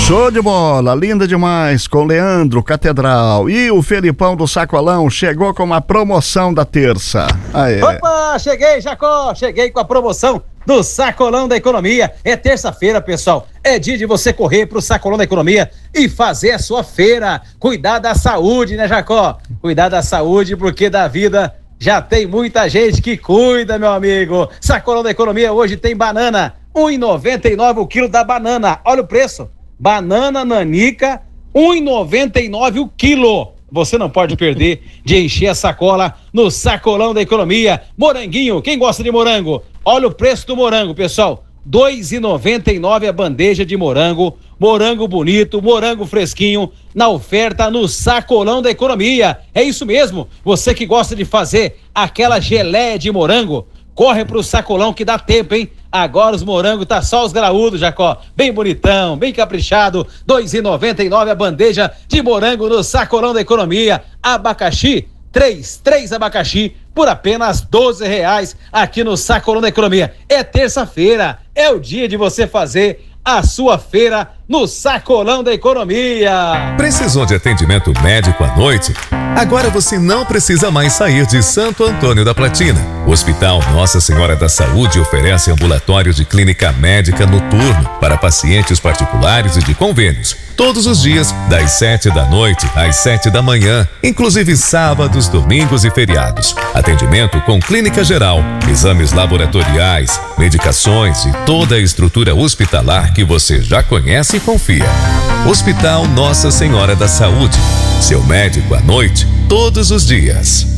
Show de bola, linda demais, com Leandro Catedral. E o Felipão do Sacolão chegou com uma promoção da terça. Aê. Opa, cheguei, Jacó, cheguei com a promoção do Sacolão da Economia. É terça-feira, pessoal, é dia de você correr pro Sacolão da Economia e fazer a sua feira. Cuidar da saúde, né, Jacó? Cuidar da saúde, porque da vida já tem muita gente que cuida, meu amigo. Sacolão da Economia hoje tem banana, R$1,99 o quilo da banana. Olha o preço. Banana nanica, R$1,99 o quilo. Você não pode perder de encher a sacola no Sacolão da Economia. Moranguinho, quem gosta de morango? Olha o preço do morango, pessoal. R$2,99 a bandeja de morango. Morango bonito, morango fresquinho, na oferta no Sacolão da Economia. É isso mesmo, você que gosta de fazer aquela geleia de morango, corre pro Sacolão que dá tempo, hein? Agora os morangos tá só os graúdos, Jacó. Bem bonitão, bem caprichado. R$2,99 a bandeja de morango no Sacolão da Economia. Abacaxi, três abacaxi por apenas R$12 aqui no Sacolão da Economia. É terça-feira, é o dia de você fazer a sua feira no Sacolão da Economia. Precisou de atendimento médico à noite? Agora você não precisa mais sair de Santo Antônio da Platina. O Hospital Nossa Senhora da Saúde oferece ambulatório de clínica médica noturno para pacientes particulares e de convênios. Todos os dias, das 7 da noite às 7 da manhã, inclusive sábados, domingos e feriados. Atendimento com clínica geral, exames laboratoriais, medicações e toda a estrutura hospitalar que você já conhece e confia. Hospital Nossa Senhora da Saúde. Seu médico à noite, todos os dias.